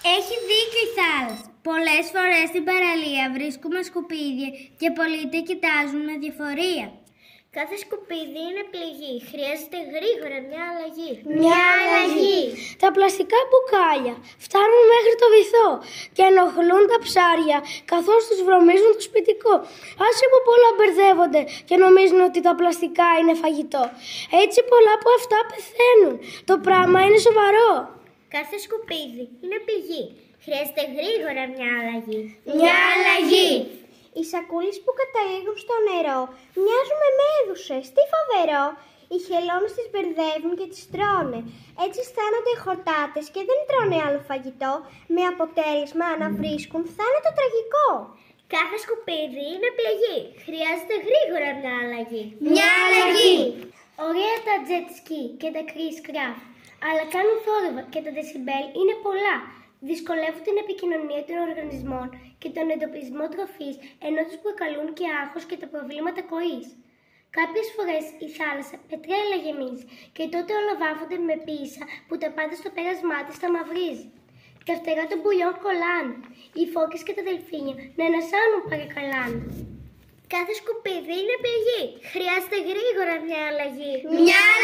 Έχει δίκιο η θάλασσα. Πολλές φορές στην παραλία βρίσκουμε σκουπίδια και πολλοί τα κοιτάζουν με διαφορία. Κάθε σκουπίδι είναι πληγή. Χρειάζεται γρήγορα μια αλλαγή. Μια αλλαγή. Τα πλαστικά μπουκάλια φτάνουν μέχρι το βυθό και ενοχλούν τα ψάρια καθώς τους βρωμίζουν το σπιτικό. Άσε που πολλά μπερδεύονται και νομίζουν ότι τα πλαστικά είναι φαγητό. Έτσι πολλά από αυτά πεθαίνουν. Το πράγμα είναι σοβαρό. Κάθε σκουπίδι είναι πληγή. Χρειάζεται γρήγορα μια αλλαγή. Μια αλλαγή. Οι σακούλες που καταλήγουν στο νερό μοιάζουν με μέδουσες. Τι φοβερό! Οι χελώνες τις μπερδεύουν και τις τρώνε. Έτσι αισθάνονται οι χορτάτες και δεν τρώνε άλλο φαγητό, με αποτέλεσμα να βρίσκουν θάνατο τραγικό. Κάθε σκουπίδι είναι πληγή. Χρειάζεται γρήγορα μια αλλαγή. Μια αλλαγή. Ωραία τα jet ski και τα Chris Craft, αλλά κάνουν θόρυβο και τα decibel είναι πολλά. Δυσκολεύουν την επικοινωνία των οργανισμών και τον εντοπισμό τροφής, ενώ τους προκαλούν και άγχος και τα προβλήματα κοής. Κάποιες φορές η θάλασσα πετρέλαια γεμίζει και τότε ολοβάφονται με πίσα που τα πάντα στο πέρασμά της τα μαυρίζει. Τα φτερά των πουλιών κολλάνε. Οι φώκες και τα δελφίνια να ανασάνουν παρακαλάνε. Κάθε σκουπίδι είναι πληγή. Χρειάζεται γρήγορα μια αλλαγή. Μια